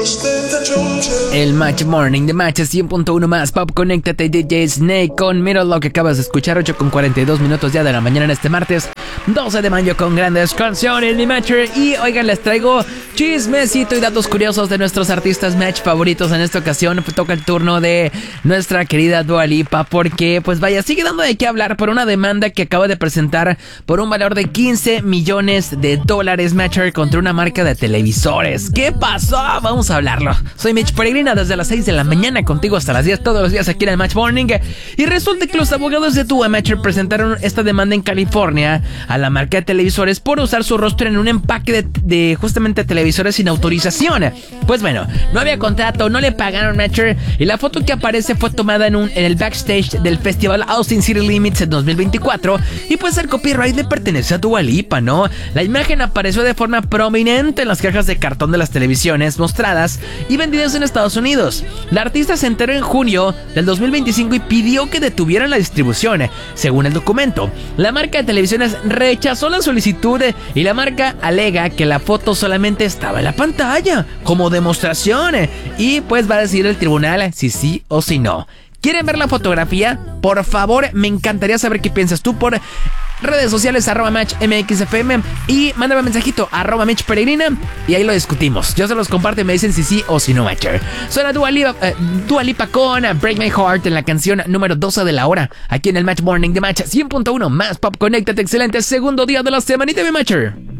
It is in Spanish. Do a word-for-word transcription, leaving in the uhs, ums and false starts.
El Match Morning de Match cien punto uno más Pop. Conéctate, D J Snake con Mira lo que acabas de escuchar. Ocho con cuarenta y dos minutos ya de la mañana en este martes doce de mayo, con grandes canciones de Match. Y oigan, les traigo chismecito y datos curiosos de nuestros artistas Match favoritos. En esta ocasión toca el turno de nuestra querida Dua Lipa, porque pues vaya, sigue dando de qué hablar por una demanda que acaba de presentar por un valor de quince millones de dólares Match contra una marca de televisores. ¿Qué pasó? Vamos a hablarlo. Soy Mitch Peregrina desde las seis de la mañana, contigo hasta las diez todos los días aquí en el Match Morning. Y resulta que los abogados de Dua Match presentaron esta demanda en California a la marca de televisores por usar su rostro en un empaque de, de justamente televisores sin autorización. Pues bueno, no había contrato, no le pagaron Match, y la foto que aparece fue tomada en, un, en el backstage del festival Austin City Limits en dos mil veinticuatro, y pues el copyright le pertenece a Dua Lipa, ¿no? La imagen apareció de forma prominente en las cajas de cartón de las televisiones mostradas y vendidas en Estados Unidos. La artista se enteró en junio del dos mil veinticinco y pidió que detuvieran la distribución. Según el documento, la marca de televisiones rechazó la solicitud y la marca alega que la foto solamente estaba en la pantalla como demostración, y pues va a decidir el tribunal si sí o si no. ¿Quieren ver la fotografía? Por favor, me encantaría saber qué piensas tú por redes sociales, arroba Match M X F M, y mándame un mensajito, arroba Mitch Peregrina, y ahí lo discutimos. Yo se los comparto y me dicen si sí o si no, Match. Suena Dua Lipa, eh, Dua Lipa con Break My Heart en la canción número doce de la hora, aquí en el Match Morning de Match cien punto uno más Pop. Conéctate, excelente segundo día de la semanita de Match.